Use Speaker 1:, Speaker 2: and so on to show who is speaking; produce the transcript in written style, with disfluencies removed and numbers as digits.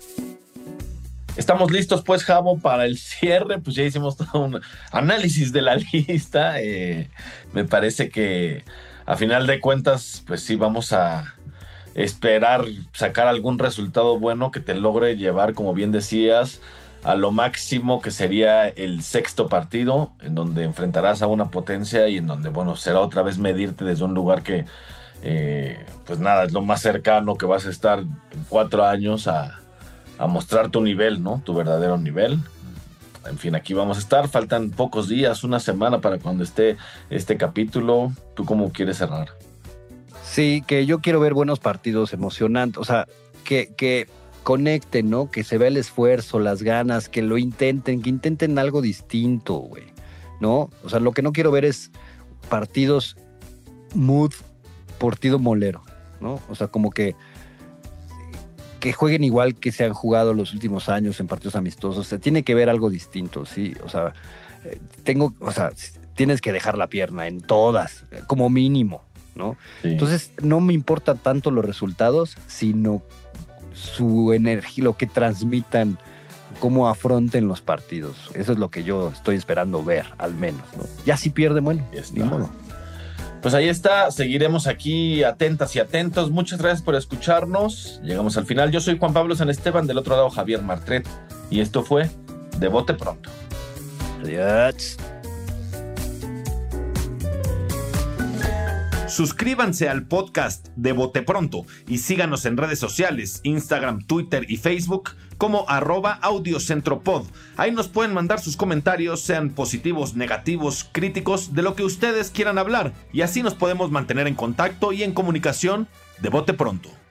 Speaker 1: Estamos listos, pues, Javo, para el cierre. Pues ya hicimos todo un análisis de la lista. Me parece que a final de cuentas, pues sí, vamos a esperar sacar algún resultado bueno que te logre llevar, como bien decías, a lo máximo, que sería el sexto partido, en donde enfrentarás a una potencia y en donde, bueno, será otra vez medirte desde un lugar que, pues nada, es lo más cercano que vas a estar en 4 años a mostrar tu nivel, ¿no? Tu verdadero nivel. En fin, aquí vamos a estar. Faltan pocos días, una semana para cuando esté este capítulo. ¿Tú cómo quieres cerrar?
Speaker 2: Sí, que yo quiero ver buenos partidos emocionantes, o sea, que conecten, ¿no? Que se vea el esfuerzo, las ganas, que intenten algo distinto, güey, ¿no? O sea, lo que no quiero ver es partidos partido molero, ¿no? O sea, como que jueguen igual que se han jugado los últimos años en partidos amistosos. O sea, tiene que ver algo distinto, sí. O sea, tienes que dejar la pierna en todas, como mínimo, ¿no?
Speaker 1: Sí.
Speaker 2: Entonces, no me importa tanto los resultados, sino su energía, lo que transmitan, cómo afronten los partidos. Eso es lo que yo estoy esperando ver, al menos, ¿no? Ya si pierde, bueno, ni modo.
Speaker 1: Pues ahí está, seguiremos aquí atentas y atentos. Muchas gracias por escucharnos. Llegamos al final. Yo soy Juan Pablo San Esteban, del otro lado Javier Martret, y esto fue De Bote Pronto.
Speaker 2: Adiós.
Speaker 3: Suscríbanse al podcast de Bote Pronto y síganos en redes sociales, Instagram, Twitter y Facebook como @audiocentropod. Ahí nos pueden mandar sus comentarios, sean positivos, negativos, críticos, de lo que ustedes quieran hablar, y así nos podemos mantener en contacto y en comunicación. De Bote Pronto.